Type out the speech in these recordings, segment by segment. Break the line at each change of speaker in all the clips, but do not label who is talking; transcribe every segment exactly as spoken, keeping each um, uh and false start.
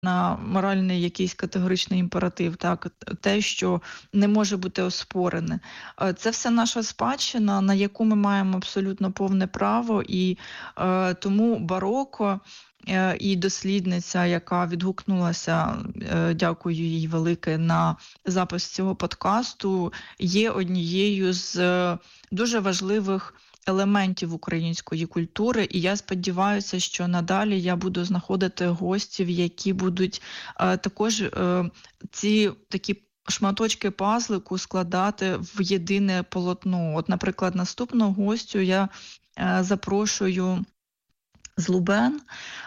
на моральний якийсь категоричний імператив, так, те, що не може бути оспорене. Це все наша спадщина, на яку ми маємо абсолютно повне право, і е, тому бароко е, і дослідниця, яка відгукнулася, е, дякую їй велике, на запис цього подкасту, є однією з е, дуже важливих елементів української культури, і я сподіваюся, що надалі я буду знаходити гостів, які будуть е, також е, ці такі шматочки пазлику складати в єдине полотно. От, наприклад, наступного гостю я е, запрошую з Лубен.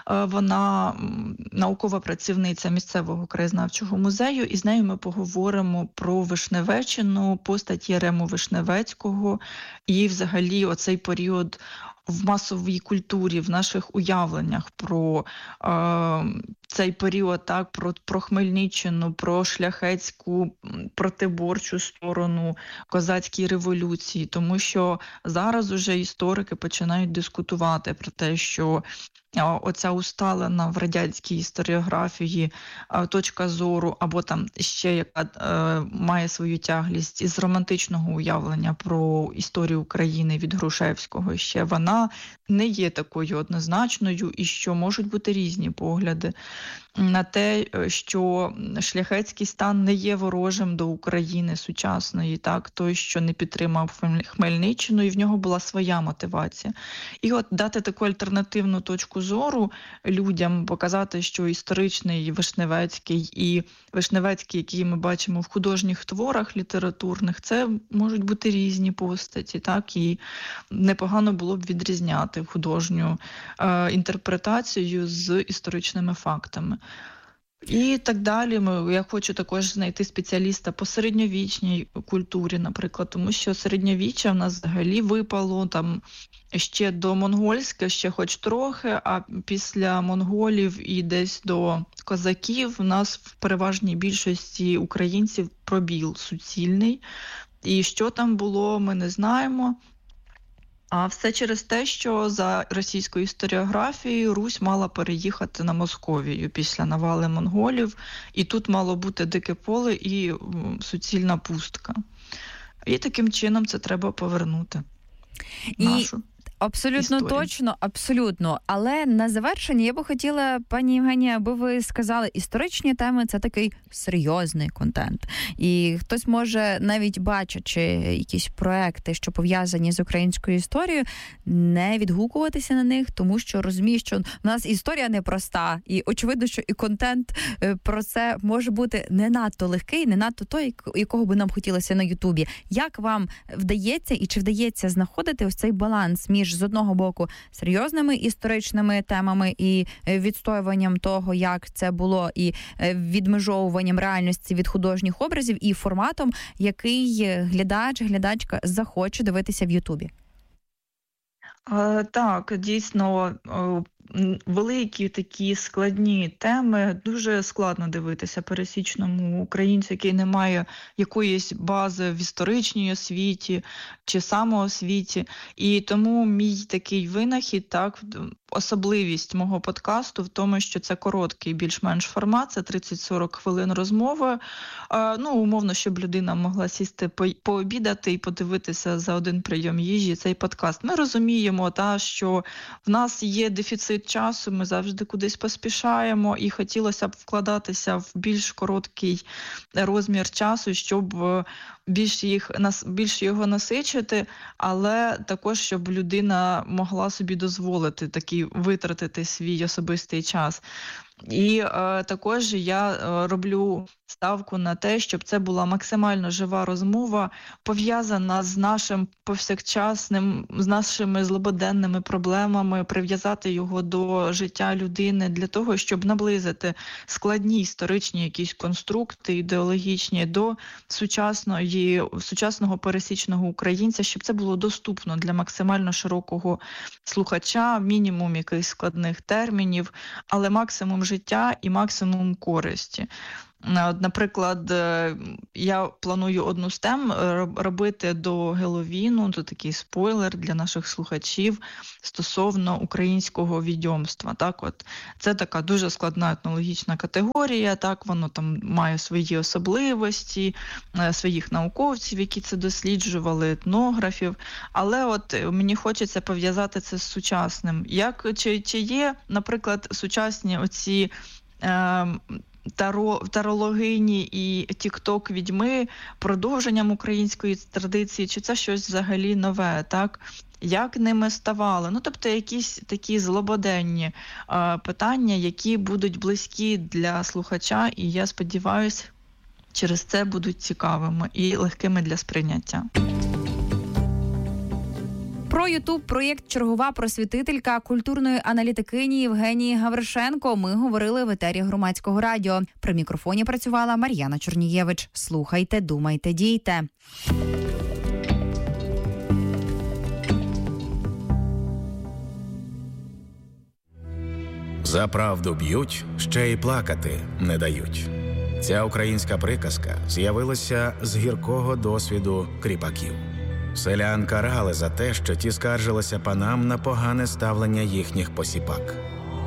Вона наукова працівниця місцевого краєзнавчого музею, і з нею ми поговоримо про Вишневеччину, постать Єрему Вишневецького і взагалі оцей період в масовій культурі, в наших уявленнях про е, цей період, так, про, про Хмельниччину, про шляхетську протиборчу сторону козацькій революції, тому що зараз уже історики починають дискутувати про те, що оця усталена в радянській історіографії точка зору, або там ще яка е, має свою тяглість із романтичного уявлення про історію України від Грушевського, ще вона не є такою однозначною, і що можуть бути різні погляди на те, що шляхетський стан не є ворожим до України сучасної, так, той, що не підтримав Хмельниччину, і в нього була своя мотивація. І от дати таку альтернативну точку зору людям, показати, що історичний Вишневецький і Вишневецький, який ми бачимо в художніх творах літературних, це можуть бути різні постаті, так, і непогано було б відрізняти художню е, інтерпретацію з історичними фактами. І так далі. Я хочу також знайти спеціаліста по середньовічній культурі, наприклад, тому що середньовіччя в нас взагалі випало там ще до монгольське, ще хоч трохи, а після монголів і десь до козаків в нас в переважній більшості українців пробіл суцільний. І що там було, ми не знаємо. А все через те, що за російською історіографією Русь мала переїхати на Московію після навали монголів, і тут мало бути дике поле і суцільна пустка. І таким чином це треба повернути.
І...
нашу.
Абсолютно
історії.
Точно, абсолютно. Але на завершення я би хотіла, пані Євгенія, аби ви сказали, історичні теми – це такий серйозний контент. І хтось може, навіть бачачи якісь проекти, що пов'язані з українською історією, не відгукуватися на них, тому що розуміє, що в нас історія непроста. І очевидно, що і контент про це може бути не надто легкий, не надто той, якого би нам хотілося на Ютубі. Як вам вдається і чи вдається знаходити ось цей баланс між, з одного боку, серйозними історичними темами і відстоюванням того, як це було, і відмежовуванням реальності від художніх образів, і форматом, який глядач, глядачка захоче дивитися в Ютубі?
Так, дійсно, великі такі складні теми дуже складно дивитися пересічному українцю, який не має якоїсь бази в історичній освіті чи самоосвіті. І тому мій такий винахід, так, особливість мого подкасту в тому, що це короткий більш-менш формат, це тридцять-сорок хвилин розмови. Ну, умовно, щоб людина могла сісти пообідати і подивитися за один прийом їжі цей подкаст. Ми розуміємо, та, що в нас є дефіцит часу, ми завжди кудись поспішаємо, і хотілося б вкладатися в більш короткий розмір часу, щоб більш, їх, більш його насичити, але також, щоб людина могла собі дозволити такий витратити свій особистий час. І е, також я е, роблю ставку на те, щоб це була максимально жива розмова, пов'язана з нашим повсякчасним, з нашими злободенними проблемами, прив'язати його до життя людини для того, щоб наблизити складні історичні якісь конструкти ідеологічні до сучасної, сучасного пересічного українця, щоб це було доступно для максимально широкого слухача, мінімум якихось складних термінів, але максимум життя і максимум користі. Наприклад, я планую одну з тем робити до Геловіну, то такий спойлер для наших слухачів стосовно українського відьомства. Так, от це така дуже складна етнологічна категорія, так, воно там має свої особливості, своїх науковців, які це досліджували, етнографів, але от мені хочеться пов'язати це з сучасним. Як, чи, чи є, наприклад, сучасні оці е, таро, тарологині і тік-ток-відьми продовженням української традиції, чи це щось взагалі нове, так? Як ними ставали? Ну, тобто якісь такі злободенні е, питання, які будуть близькі для слухача, і я сподіваюся, через це будуть цікавими і легкими для сприйняття.
Про ютуб-проєкт «Чергова просвітителька» культурної аналітикині Євгенії Гавришенко ми говорили в етері Громадського радіо. При мікрофоні працювала Мар'яна Чорнієвич. Слухайте, думайте, дійте.
За правду б'ють, ще й плакати не дають. Ця українська приказка з'явилася з гіркого досвіду кріпаків. Селян карали за те, що ті скаржилися панам на погане ставлення їхніх посіпак.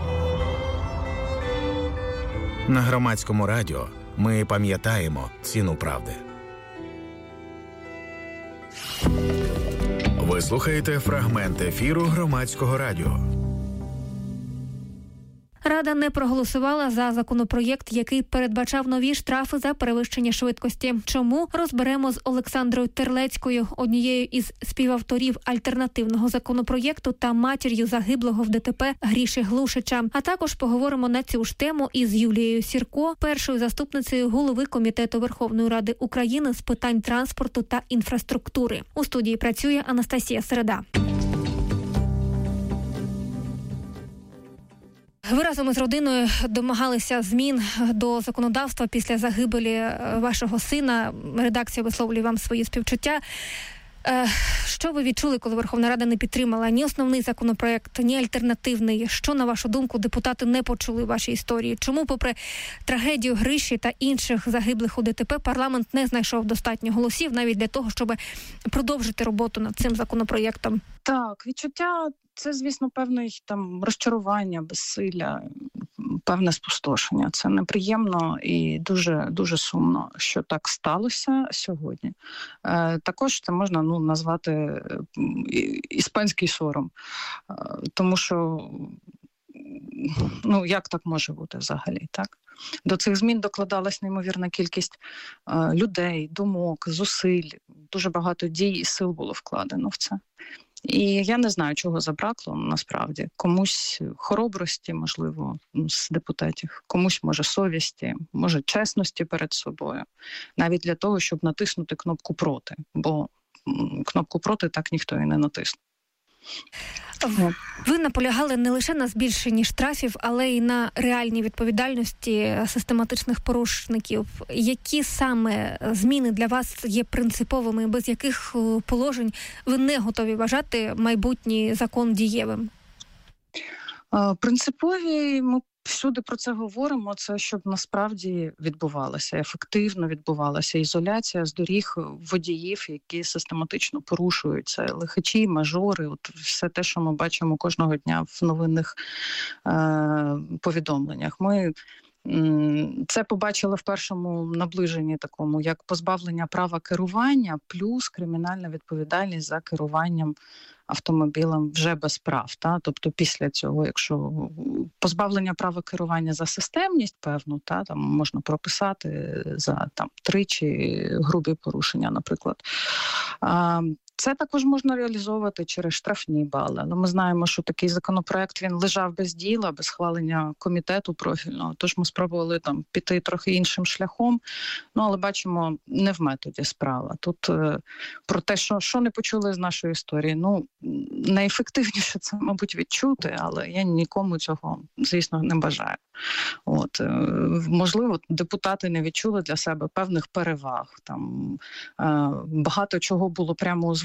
На Громадському радіо ми пам'ятаємо ціну правди. Ви слухаєте фрагмент ефіру Громадського радіо.
Рада не проголосувала за законопроєкт, який передбачав нові штрафи за перевищення швидкості. Чому? Розберемо з Олександрою Терлецькою, однією із співавторів альтернативного законопроєкту та матір'ю загиблого в ДТП Гріші Глушича. А також поговоримо на цю ж тему із Юлією Сірко, першою заступницею голови Комітету Верховної Ради України з питань транспорту та інфраструктури. У студії працює Анастасія Середа. Ви разом із родиною домагалися змін до законодавства після загибелі вашого сина. Редакція висловлює вам свої співчуття. Що ви відчули, коли Верховна Рада не підтримала ні основний законопроект, ні альтернативний? Що, на вашу думку, депутати не почули в вашій історії? Чому, попри трагедію Гриші та інших загиблих у ДТП, парламент не знайшов достатньо голосів навіть для того, щоб продовжити роботу над цим законопроєктом?
Так, відчуття – це, звісно, певне там розчарування, безсилля, певне спустошення. Це неприємно і дуже, дуже сумно, що так сталося сьогодні. Е, також це можна ну, назвати іспанський сором, е, тому що ну, як так може бути взагалі, так? До цих змін докладалась неймовірна кількість е, людей, думок, зусиль, дуже багато дій і сил було вкладено в це. І я не знаю, чого забракло, насправді. Комусь хоробрості, можливо, з депутатів, комусь, може, совісті, може, чесності перед собою. Навіть для того, щоб натиснути кнопку «проти», бо кнопку «проти» так ніхто і не натиснув.
Ви наполягали не лише на збільшенні штрафів, але й на реальній відповідальності систематичних порушників. Які саме зміни для вас є принциповими, без яких положень ви не готові вважати майбутній закон дієвим?
Принципові ми всюди про це говоримо, це щоб насправді відбувалося, ефективно відбувалася ізоляція з доріг водіїв, які систематично порушують це, лихачі, мажори, от все те, що ми бачимо кожного дня в новинних е- повідомленнях. Ми це побачили в першому наближенні такому, як позбавлення права керування плюс кримінальна відповідальність за керуванням автомобілем вже без прав. Та? Тобто після цього, якщо позбавлення права керування за системність, певно, та, там можна прописати за там, тричі грубі порушення, наприклад. А, це також можна реалізовувати через штрафні бали. Але ми знаємо, що такий законопроект, він лежав без діла, без схвалення комітету профільного. Тож ми спробували там піти трохи іншим шляхом. Ну, але бачимо, не в методі справа. Тут е, про те, що, що не почули з нашої історії. Ну, найефективніше це, мабуть, відчути, але я нікому цього, звісно, не бажаю. От, е, можливо, депутати не відчули для себе певних переваг. Там е, багато чого було прямо озвучено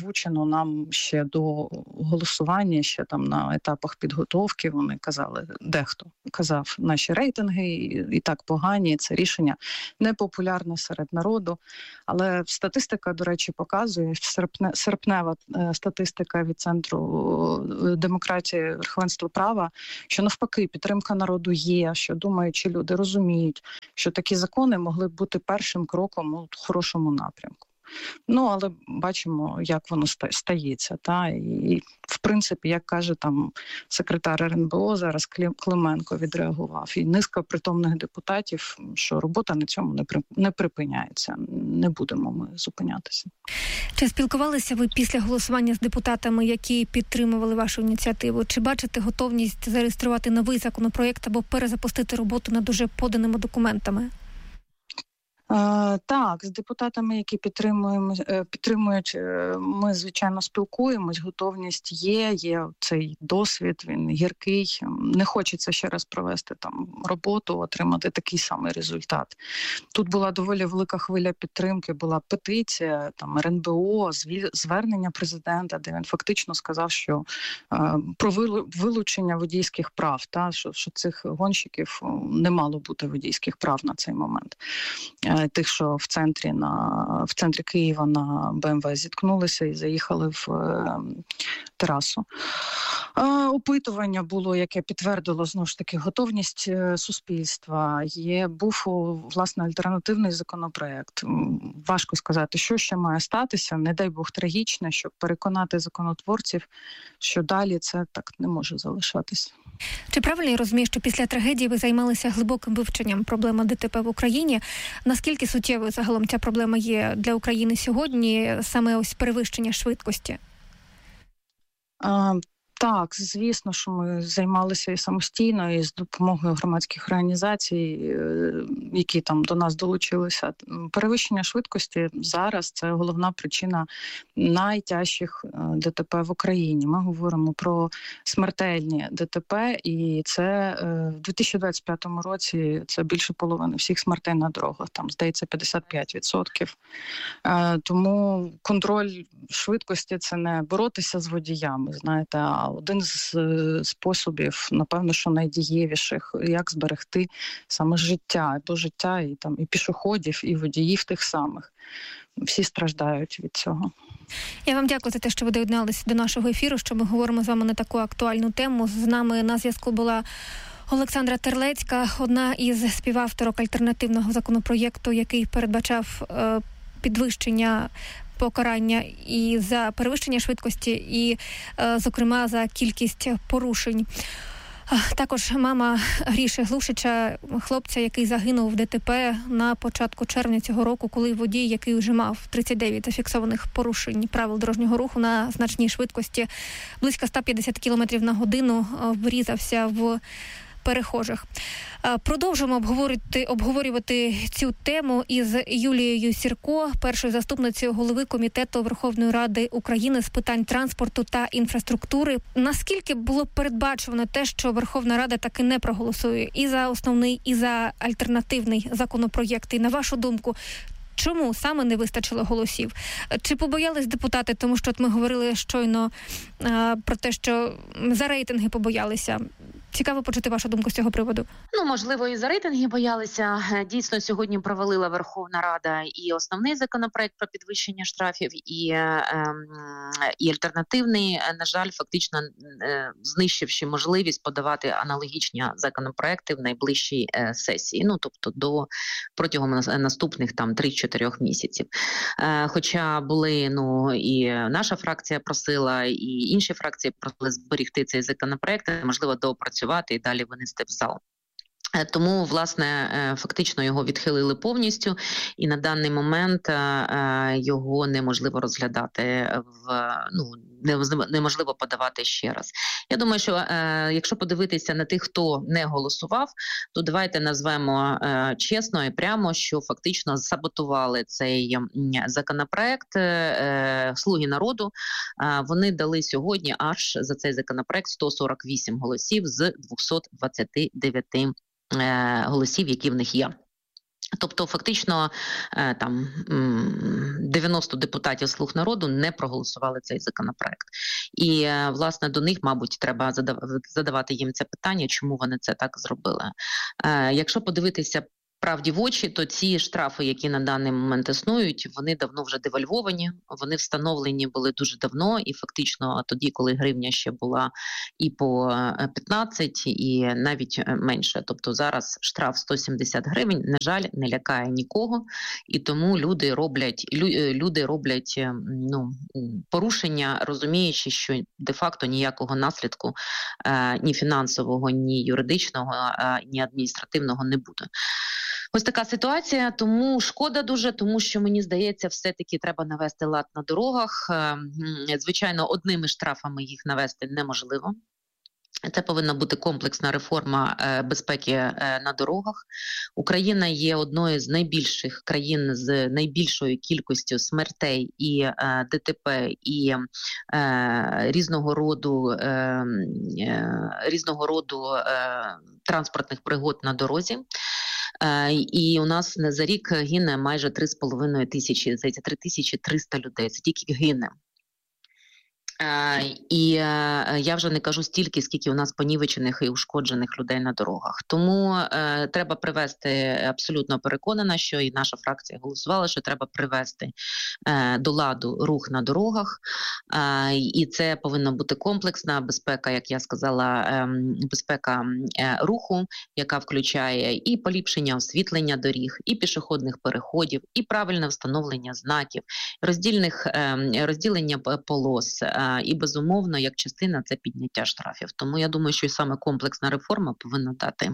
озвучено нам ще до голосування, ще там на етапах підготовки. Вони казали, дехто казав, наші рейтинги і, і так погані, це рішення непопулярне серед народу. Але статистика, до речі, показує, серпне, серпнева статистика від Центру демократії, верховенства права, що навпаки підтримка народу є, що думаючі люди розуміють, що такі закони могли б бути першим кроком у хорошому напрямку. Ну, але бачимо, як воно стається. Та? І, в принципі, як каже там секретар ер ен бе о, зараз Клименко відреагував, і низка притомних депутатів, що робота на цьому не, при, не припиняється. Не будемо ми зупинятися.
Чи спілкувалися ви після голосування з депутатами, які підтримували вашу ініціативу? Чи бачите готовність зареєструвати новий законопроєкт або перезапустити роботу над уже поданими документами?
Uh, так, з депутатами, які підтримуємо, підтримують, ми, звичайно, спілкуємось, готовність є, є цей досвід, він гіркий, не хочеться ще раз провести там роботу, отримати такий самий результат. Тут була доволі велика хвиля підтримки, була петиція, там ер ен бе о, звернення президента, де він фактично сказав, що uh, про вилучення водійських прав, та, що, що цих гонщиків не мало бути водійських прав на цей момент. Тих, що в центрі, на, в центрі Києва на бе ем ве зіткнулися і заїхали в е, терасу. Е, опитування було, яке підтвердило, знову ж таки, готовність суспільства. Є, був, власне, альтернативний законопроект. Важко сказати, що ще має статися, не дай Бог трагічне, щоб переконати законотворців, що далі це так не може залишатися.
Чи правильно я розумію, що після трагедії ви займалися глибоким вивченням проблеми де те пе в Україні? Наскільки суттєвою загалом ця проблема є для України сьогодні, саме ось перевищення швидкості?
А, так, звісно, що ми займалися і самостійно, і з допомогою громадських організацій, які там до нас долучилися. Перевищення швидкості зараз – це головна причина найтяжчих де те пе в Україні. Ми говоримо про смертельні де те пе, і це в дві тисячі двадцять п'ятому році це більше половини всіх смертей на дорогах, там, здається, п'ятдесят п'ять відсотків. Тому контроль швидкості – це не боротися з водіями, знаєте, а один з способів, напевно, що найдієвіших, як зберегти саме життя, бо життя і там і пішоходів, і водіїв тих самих. Всі страждають від цього.
Я вам дякую за те, що ви доєдналися до нашого ефіру, що ми говоримо з вами на таку актуальну тему. З нами на зв'язку була Олександра Терлецька, одна із співавторок альтернативного законопроєкту, який передбачав е, підвищення покарання і за перевищення швидкості, і, е, зокрема, за кількість порушень. Також мама Гріші Глушича, хлопця, який загинув в де те пе на початку червня цього року, коли водій, який вже мав тридцять дев'ять зафіксованих порушень правил дорожнього руху на значній швидкості, близько сто п'ятдесят кілометрів на годину, врізався в перехожих. Продовжимо обговорювати, обговорювати цю тему із Юлією Сірко, першою заступницею голови Комітету Верховної Ради України з питань транспорту та інфраструктури. Наскільки було передбачено те, що Верховна Рада таки не проголосує і за основний, і за альтернативний законопроєкт? І на вашу думку, чому саме не вистачило голосів? Чи побоялись депутати, тому що от ми говорили щойно а, про те, що за рейтинги побоялися? Цікаво почути вашу думку з цього приводу.
Ну, можливо, і за рейтинги боялися. Дійсно, сьогодні провалила Верховна Рада і основний законопроект про підвищення штрафів, і, е, і альтернативний, на жаль, фактично е, знищивши можливість подавати аналогічні законопроекти в найближчій е, сесії. Ну, тобто до протягом наступних там три-чотири місяців. Е, хоча були, ну, і наша фракція просила, і інші фракції просили зберігти цей законопроект, можливо, доопрацювати і далі винести в зал. Тому, власне, фактично його відхилили повністю, і на даний момент його неможливо розглядати, в ну, неможливо подавати ще раз. Я думаю, що якщо подивитися на тих, хто не голосував, то давайте назвемо чесно і прямо, що фактично саботували цей законопроект «Слуги народу». Вони дали сьогодні аж за цей законопроект сто сорок вісім голосів з двохсот двадцяти дев'яти голосів, які в них є. Тобто, фактично, там дев'яносто депутатів «Слуг народу» не проголосували цей законопроект. І, власне, до них, мабуть, треба задавати їм це питання, чому вони це так зробили. Якщо подивитися правді в очі, то ці штрафи, які на даний момент існують, вони давно вже девальвовані, вони встановлені були дуже давно, і фактично тоді, коли гривня ще була і по п'ятнадцять, і навіть менше. Тобто зараз штраф сто сімдесят гривень, на жаль, не лякає нікого, і тому люди роблять, люди роблять ну, порушення, розуміючи, що де-факто ніякого наслідку ні фінансового, ні юридичного, ні адміністративного не буде. Ось така ситуація, тому шкода дуже, тому що, мені здається, все-таки треба навести лад на дорогах. Звичайно, одними штрафами їх навести неможливо. Це повинна бути комплексна реформа безпеки на дорогах. Україна є одною з найбільших країн з найбільшою кількістю смертей і ДТП, і різного роду, різного роду транспортних пригод на дорозі. І у нас за рік гине майже три з половиною тисячі, здається, три тисячі триста людей. Це тільки гине. І я вже не кажу стільки, скільки у нас понівечених і ушкоджених людей на дорогах. Тому е, треба привести, абсолютно переконана, що і наша фракція голосувала, що треба привести е, до ладу рух на дорогах. Е, і це повинна бути комплексна безпека, як я сказала, е, безпека е, руху, яка включає і поліпшення освітлення доріг, і пішохідних переходів, і правильне встановлення знаків, роздільних, е, розділення полос, е, і, безумовно, як частина, це підняття штрафів. Тому я думаю, що і саме комплексна реформа повинна дати,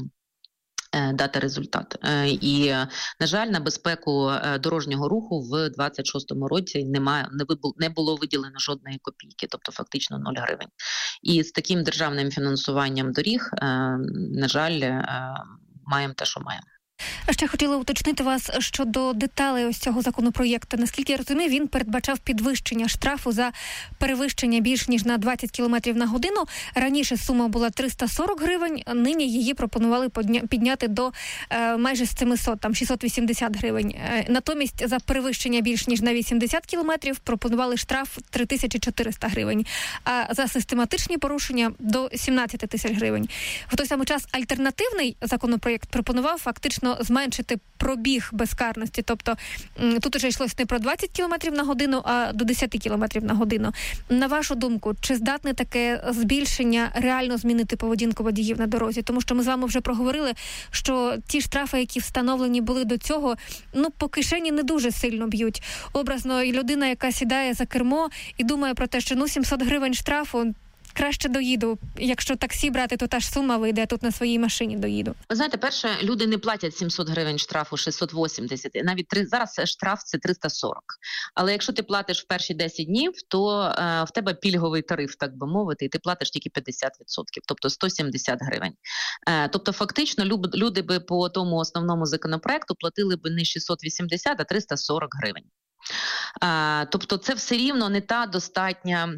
дати результат. І, на жаль, на безпеку дорожнього руху в двадцять шостому році немає, не було виділено жодної копійки, тобто фактично нуль гривень. І з таким державним фінансуванням доріг, на жаль, маємо те, що маємо.
А ще хотіла уточнити вас щодо деталей ось цього законопроєкту. Наскільки я розумію, він передбачав підвищення штрафу за перевищення більш ніж на двадцять кілометрів на годину. Раніше сума була триста сорок гривень, нині її пропонували підняти до е, майже сімсот, там шістсот вісімдесят гривень. Е, натомість за перевищення більш ніж на вісімдесят кілометрів пропонували штраф три тисячі чотириста гривень, а за систематичні порушення до сімнадцять тисяч гривень. В той самий час альтернативний законопроєкт пропонував фактично зменшити пробіг безкарності. Тобто тут уже йшлось не про двадцять кілометрів на годину, а до десять кілометрів на годину. На вашу думку, чи здатне таке збільшення реально змінити поведінку водіїв на дорозі? Тому що ми з вами вже проговорили, що ті штрафи, які встановлені були до цього, ну, по кишені не дуже сильно б'ють. Образно, і людина, яка сідає за кермо і думає про те, що ну сімсот гривень штрафу, краще доїду. Якщо таксі брати, то та ж сума вийде, а тут на своїй машині доїду.
Ви знаєте, перше, люди не платять сімсот гривень штрафу, шістсот вісімдесят. Навіть три, зараз штраф це триста сорок. Але якщо ти платиш в перші десять днів, то е, в тебе пільговий тариф, так би мовити, і ти платиш тільки п'ятдесят відсотків, тобто сто сімдесят гривень. Е, тобто фактично люб, люди би по тому основному законопроекту платили би не шістсот вісімдесят, а триста сорок гривень. Е, тобто це все рівно не та достатня...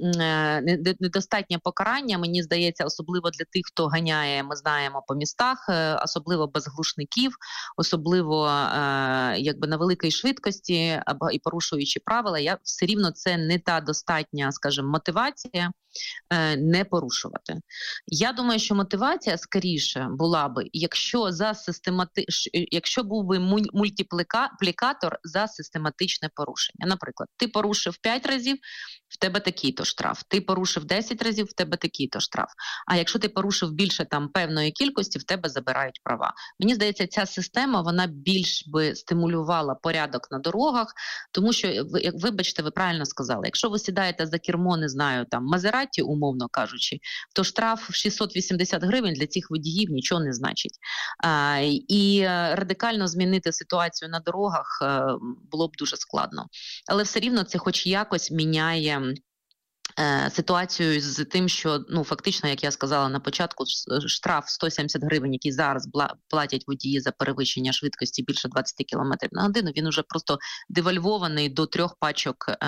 недостатнє покарання, мені здається, особливо для тих, хто ганяє, ми знаємо, по містах, особливо без глушників, особливо якби на великій швидкості і порушуючи правила, я все рівно це не та достатня, скажімо, мотивація не порушувати. Я думаю, що мотивація скоріше була би, якщо за системати... якщо був би мультиплікатор за систематичне порушення. Наприклад, ти порушив п'ять разів, в тебе такий-то штраф. Ти порушив десять разів, в тебе такий-то штраф. А якщо ти порушив більше там певної кількості, в тебе забирають права. Мені здається, ця система, вона більш би стимулювала порядок на дорогах, тому що, як вибачте, ви правильно сказали, якщо ви сідаєте за кермо, не знаю, там, Мазераті, умовно кажучи, то штраф в шістсот вісімдесят гривень для цих водіїв нічого не значить. А, і радикально змінити ситуацію на дорогах було б дуже складно. Але все рівно це хоч якось міняє ситуацію з тим, що, ну, фактично, як я сказала на початку, штраф сто сімдесят гривень, який зараз платять водії за перевищення швидкості більше двадцять кілометрів на годину, він уже просто девальвований до трьох пачок, е,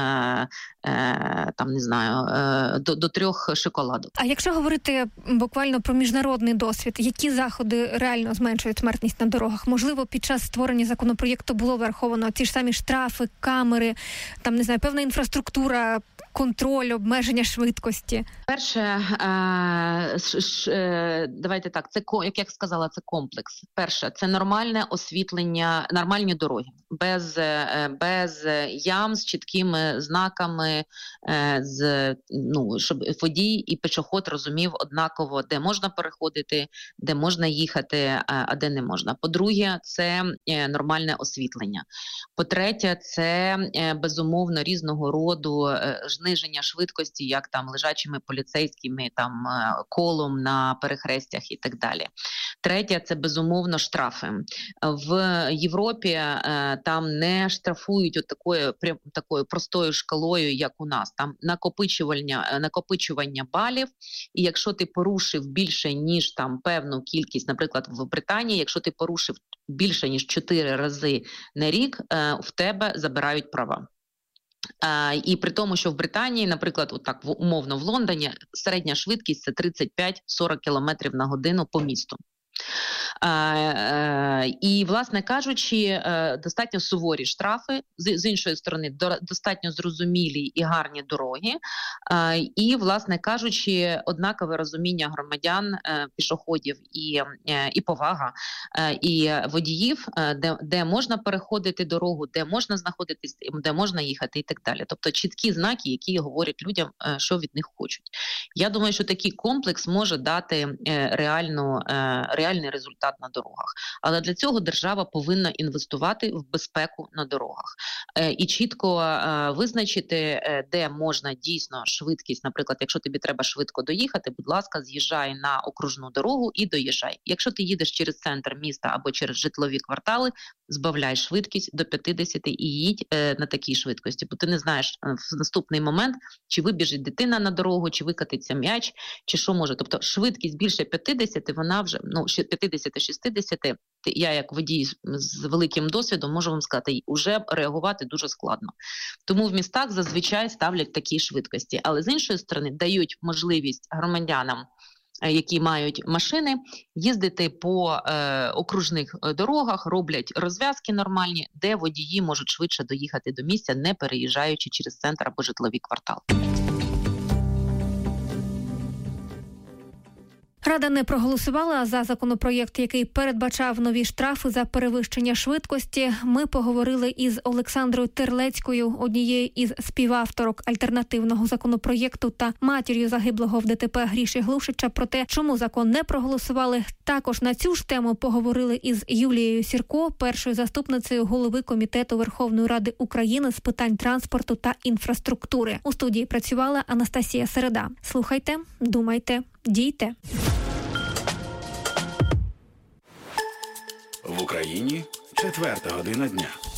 е, там, не знаю, е, до, до трьох шоколадок.
А якщо говорити буквально про міжнародний досвід, які заходи реально зменшують смертність на дорогах? Можливо, під час створення законопроєкту було враховано ті ж самі штрафи, камери, там, не знаю, певна інфраструктура, контроль, обмеження швидкості?
Перше, е, ш, ш, давайте так, це, як я сказала, це комплекс. Перше, це нормальне освітлення, нормальні дороги, без, без ям, з чіткими знаками, з, ну, щоб водій і пішохід розумів однаково, де можна переходити, де можна їхати, а де не можна. По-друге, це нормальне освітлення. По-третє, це, безумовно, різного роду зниження швидкості, як там лежачими поліцейськими, там колом на перехрестях і так далі. Третє, це, безумовно, штрафи. В Європі там не штрафують от такою, такою простою шкалою, як у нас. Там накопичування, накопичування балів, і якщо ти порушив більше, ніж там певну кількість, наприклад, в Британії, якщо ти порушив більше, ніж чотири рази на рік, в тебе забирають права. Uh, і при тому, що в Британії, наприклад, от так умовно в Лондоні, середня швидкість – це тридцять п'ять - сорок кілометрів на годину по місту. Uh, uh, і, власне кажучи, uh, достатньо суворі штрафи, з, з іншої сторони, до, достатньо зрозумілі і гарні дороги, uh, і, власне кажучи, однакове розуміння громадян, uh, пішоходів і, uh, і повага, uh, і водіїв, uh, де, де можна переходити дорогу, де можна знаходитись, де можна їхати і так далі. Тобто чіткі знаки, які говорять людям, uh, що від них хочуть. Я думаю, що такий комплекс може дати uh, реальну, uh, реальний результат на дорогах. Але для цього держава повинна інвестувати в безпеку на дорогах. Е, і чітко е, визначити, е, де можна дійсно швидкість, наприклад, якщо тобі треба швидко доїхати, будь ласка, з'їжджай на окружну дорогу і доїжджай. Якщо ти їдеш через центр міста або через житлові квартали, збавляй швидкість до п'ятдесят і їдь е, на такій швидкості, бо ти не знаєш е, в наступний момент, чи вибіжить дитина на дорогу, чи викатиться м'яч, чи що може. Тобто швидкість більше п'ятдесят, вона вже, ну, п'ятдесят - шістдесят, я як водій з великим досвідом можу вам сказати, вже реагувати дуже складно. Тому в містах зазвичай ставлять такі швидкості. Але з іншої сторони дають можливість громадянам, які мають машини, їздити по е, окружних дорогах, роблять розв'язки нормальні, де водії можуть швидше доїхати до місця, не переїжджаючи через центр або житлові квартали.
Рада не проголосувала за законопроєкт, який передбачав нові штрафи за перевищення швидкості. Ми поговорили із Олександрою Терлецькою, однією із співавторок альтернативного законопроєкту та матір'ю загиблого в ДТП Гріші Глушича, про те, чому закон не проголосували. Також на цю ж тему поговорили із Юлією Сірко, першою заступницею голови Комітету Верховної Ради України з питань транспорту та інфраструктури. У студії працювала Анастасія Середа. Слухайте, думайте, дійте.
В Україні четверта година дня.